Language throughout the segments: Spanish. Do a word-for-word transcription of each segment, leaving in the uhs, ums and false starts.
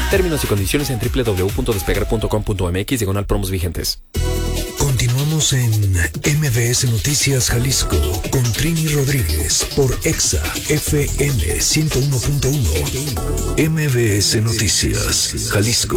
Términos y condiciones en doble u doble u doble u punto despegar punto com punto m x diagonal promos vigentes. Continuamos en M V S Noticias Jalisco con Trini Rodríguez por Exa F M ciento uno punto uno. M V S Noticias Jalisco.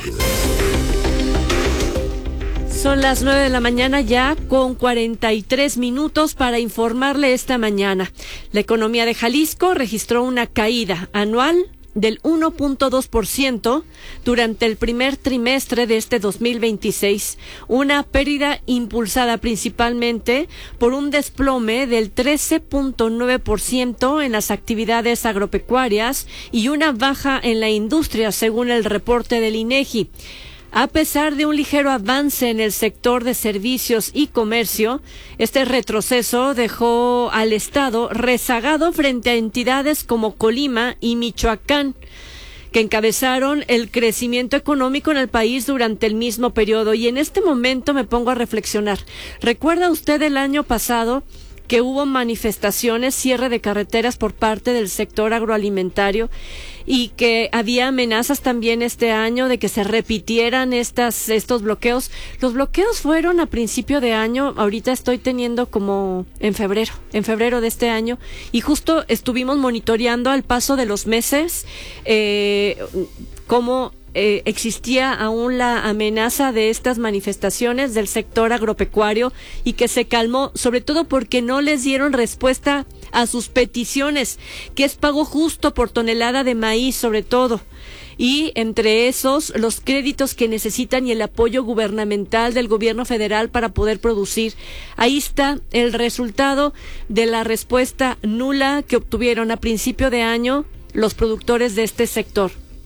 Son las nueve de la mañana ya con cuarenta y tres minutos para informarle esta mañana. La economía de Jalisco registró una caída anual del uno punto dos por ciento durante el primer trimestre de este dos mil veintiséis, una pérdida impulsada principalmente por un desplome del trece punto nueve por ciento en las actividades agropecuarias y una baja en la industria, según el reporte del INEGI. A pesar de un ligero avance en el sector de servicios y comercio, este retroceso dejó al Estado rezagado frente a entidades como Colima y Michoacán, que encabezaron el crecimiento económico en el país durante el mismo periodo. Y en este momento me pongo a reflexionar. ¿Recuerda usted el año pasado que hubo manifestaciones, cierre de carreteras por parte del sector agroalimentario y que había amenazas también este año de que se repitieran estas estos bloqueos? Los bloqueos fueron a principio de año, ahorita estoy teniendo como en febrero, en febrero de este año, y justo estuvimos monitoreando al paso de los meses eh, cómo Eh, existía aún la amenaza de estas manifestaciones del sector agropecuario y que se calmó, sobre todo porque no les dieron respuesta a sus peticiones, que es pago justo por tonelada de maíz sobre todo, y entre esos los créditos que necesitan y el apoyo gubernamental del gobierno federal para poder producir. Ahí está el resultado de la respuesta nula que obtuvieron a principio de año los productores de este sector.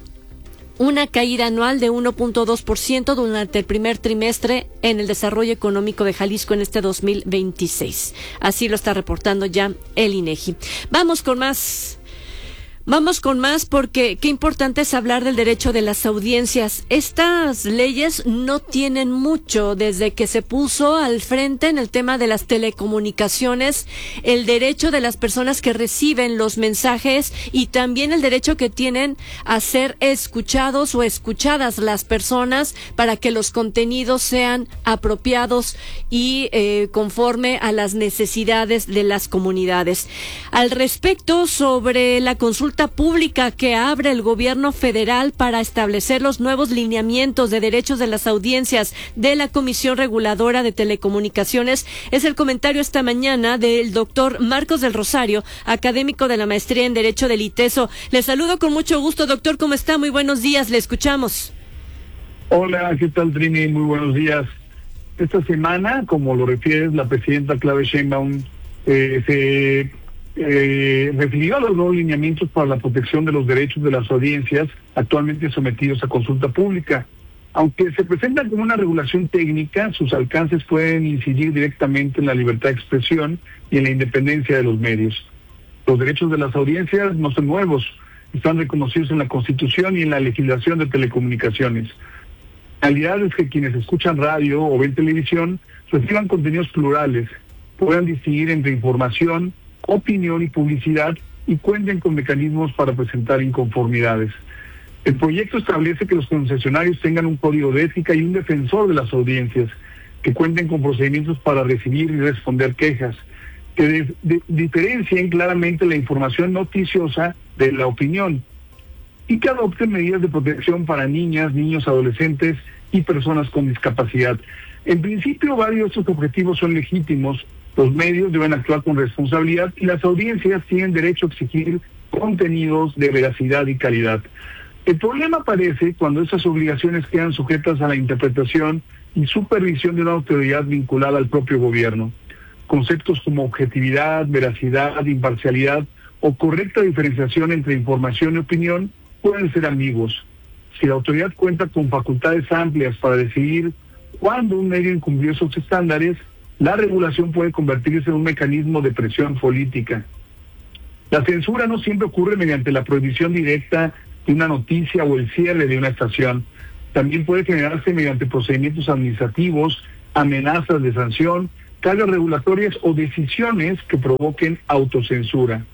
Una caída anual de uno punto dos por ciento durante el primer trimestre en el desarrollo económico de Jalisco en este dos mil veintiséis. Así lo está reportando ya el INEGI. Vamos con más. Vamos con más porque qué importante es hablar del derecho de las audiencias. Estas leyes no tienen mucho desde que se puso al frente en el tema de las telecomunicaciones, el derecho de las personas que reciben los mensajes y también el derecho que tienen a ser escuchados o escuchadas las personas para que los contenidos sean apropiados y eh, conforme a las necesidades de las comunidades. Al respecto, sobre la consulta pública que abre el gobierno federal para establecer los nuevos lineamientos de derechos de las audiencias de la Comisión Reguladora de Telecomunicaciones, es el comentario esta mañana del doctor Marcos del Rosario, académico de la maestría en Derecho del ITESO. Le saludo con mucho gusto, doctor, ¿cómo está? Muy buenos días, le escuchamos. Hola, ¿qué tal, Trini? Muy buenos días. Esta semana, como lo refieres, la presidenta Claudia Sheinbaum eh, se Eh, refirió a los nuevos lineamientos para la protección de los derechos de las audiencias actualmente sometidos a consulta pública. Aunque se presentan como una regulación técnica, sus alcances pueden incidir directamente en la libertad de expresión y en la independencia de los medios. Los derechos de las audiencias no son nuevos, están reconocidos en la Constitución y en la legislación de telecomunicaciones. La realidad es que quienes escuchan radio o ven televisión reciban contenidos plurales, puedan distinguir entre información, opinión y publicidad y cuenten con mecanismos para presentar inconformidades. El proyecto establece que los concesionarios tengan un código de ética y un defensor de las audiencias, que cuenten con procedimientos para recibir y responder quejas, que de, de, diferencien claramente la información noticiosa de la opinión y que adopten medidas de protección para niñas, niños, adolescentes y personas con discapacidad. En principio, varios de estos objetivos son legítimos. Los medios deben actuar con responsabilidad y las audiencias tienen derecho a exigir contenidos de veracidad y calidad. El problema aparece cuando esas obligaciones quedan sujetas a la interpretación y supervisión de una autoridad vinculada al propio gobierno. Conceptos como objetividad, veracidad, imparcialidad o correcta diferenciación entre información y opinión pueden ser ambiguos. Si la autoridad cuenta con facultades amplias para decidir cuándo un medio incumplió esos estándares, la regulación puede convertirse en un mecanismo de presión política. La censura no siempre ocurre mediante la prohibición directa de una noticia o el cierre de una estación. También puede generarse mediante procedimientos administrativos, amenazas de sanción, cargas regulatorias o decisiones que provoquen autocensura.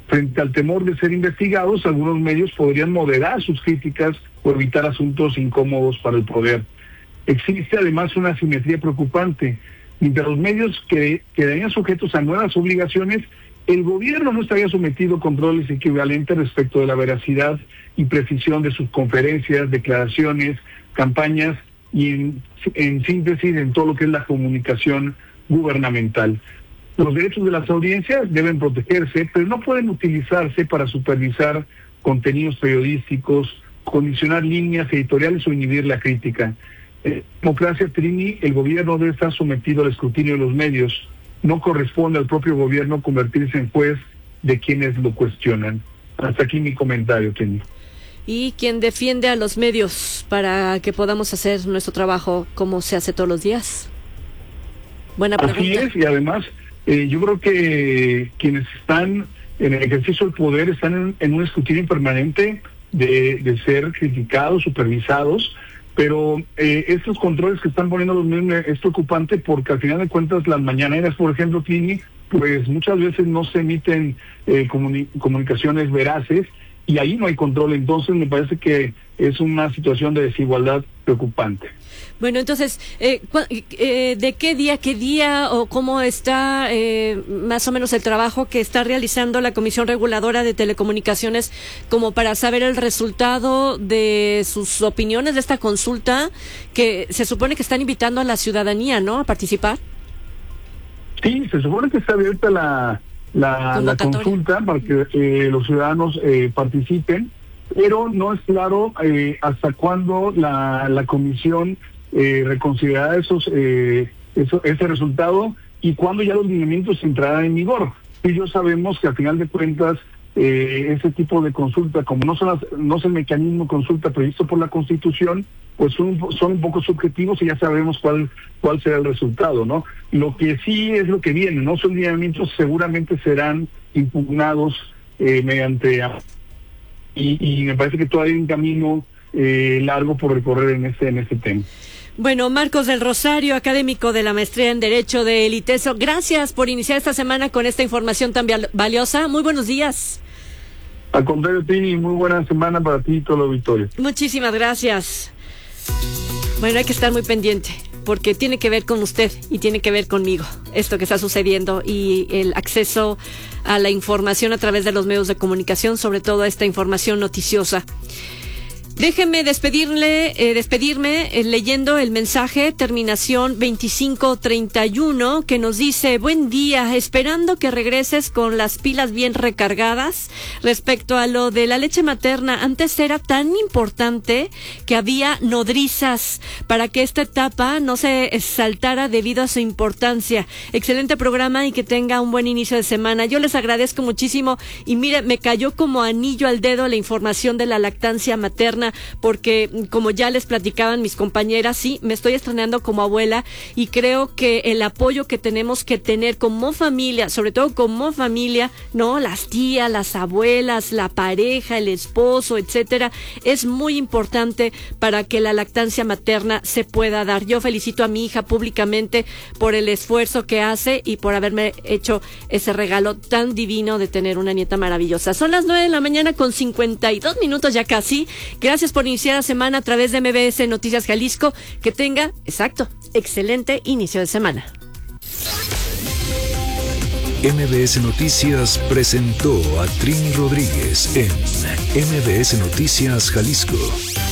Frente al temor de ser investigados, algunos medios podrían moderar sus críticas o evitar asuntos incómodos para el poder. Existe además una asimetría preocupante. Mientras los medios que quedarían sujetos a nuevas obligaciones, el gobierno no estaría sometido a controles equivalentes respecto de la veracidad y precisión de sus conferencias, declaraciones, campañas y en, en síntesis en todo lo que es la comunicación gubernamental. Los derechos de las audiencias deben protegerse, pero no pueden utilizarse para supervisar contenidos periodísticos, condicionar líneas editoriales o inhibir la crítica. En democracia, Trini, el gobierno debe estar sometido al escrutinio de los medios. No corresponde al propio gobierno convertirse en juez de quienes lo cuestionan. Hasta aquí mi comentario, Trini. ¿Y quién defiende a los medios para que podamos hacer nuestro trabajo como se hace todos los días? Buena pregunta. Así es, y además eh, yo creo que quienes están en el ejercicio del poder están en, en un escrutinio permanente de, de ser criticados, supervisados, pero eh, estos controles que están poniendo los medios es preocupante porque al final de cuentas las mañaneras, por ejemplo, Tini, pues muchas veces no se emiten eh, comuni- comunicaciones veraces y ahí no hay control. Entonces me parece que es una situación de desigualdad preocupante. Bueno, entonces, eh, eh, ¿de qué día, qué día o cómo está eh, más o menos el trabajo que está realizando la Comisión Reguladora de Telecomunicaciones como para saber el resultado de sus opiniones de esta consulta que se supone que están invitando a la ciudadanía, ¿no?, a participar? Sí, se supone que está abierta la, la, la consulta para que eh, los ciudadanos eh, participen, pero no es claro eh, hasta cuándo la, la comisión eh, reconsiderará esos, eh, eso, ese resultado y cuándo ya los lineamientos entrarán en vigor. Y yo sabemos que al final de cuentas eh, ese tipo de consulta, como no son las, no es el mecanismo de consulta previsto por la Constitución, pues son, son un poco subjetivos y ya sabemos cuál cuál será el resultado, ¿no? Lo que sí es lo que viene, ¿no? Son lineamientos seguramente serán impugnados eh, mediante... Y, y me parece que todavía hay un camino eh, largo por recorrer en este, en este tema. Bueno, Marcos del Rosario, académico de la maestría en Derecho de El ITESO, gracias por iniciar esta semana con esta información tan valiosa. Muy buenos días. Al contrario, Tini, muy buena semana para ti y todo el auditorio. Muchísimas gracias. Bueno, hay que estar muy pendiente, porque tiene que ver con usted y tiene que ver conmigo, esto que está sucediendo y el acceso a la información a través de los medios de comunicación, sobre todo a esta información noticiosa. Déjenme despedirle, eh, despedirme eh, leyendo el mensaje terminación veinticinco treinta y uno que nos dice: buen día, esperando que regreses con las pilas bien recargadas respecto a lo de la leche materna. Antes era tan importante que había nodrizas para que esta etapa no se saltara debido a su importancia. Excelente programa y que tenga un buen inicio de semana. Yo les agradezco muchísimo y mire, me cayó como anillo al dedo la información de la lactancia materna, porque como ya les platicaban mis compañeras, sí, me estoy estrenando como abuela y creo que el apoyo que tenemos que tener como familia, sobre todo como familia, no, las tías, las abuelas, la pareja, el esposo, etcétera, es muy importante para que la lactancia materna se pueda dar. Yo felicito a mi hija públicamente por el esfuerzo que hace y por haberme hecho ese regalo tan divino de tener una nieta maravillosa. Son las nueve de la mañana con cincuenta y dos minutos ya casi. Gracias por iniciar la semana a través de M B S Noticias Jalisco. Que tenga, exacto, excelente inicio de semana. M B S Noticias presentó a Trini Rodríguez en M B S Noticias Jalisco.